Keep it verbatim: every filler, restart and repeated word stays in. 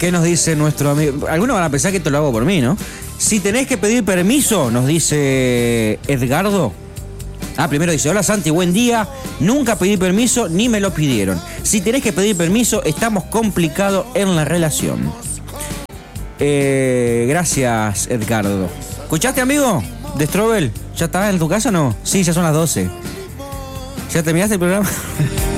¿Qué nos dice nuestro amigo? Algunos van a pensar que esto lo hago por mí, ¿no? Si tenés que pedir permiso, nos dice Edgardo. Ah, primero dice, hola Santi, buen día. Nunca pedí permiso ni me lo pidieron. Si tenés que pedir permiso, estamos complicados en la relación. Eh, gracias, Edgardo. ¿Escuchaste, amigo? De Strobel. ¿Ya estás en tu casa o no? Sí, ya son las doce. ¿Ya terminaste el programa?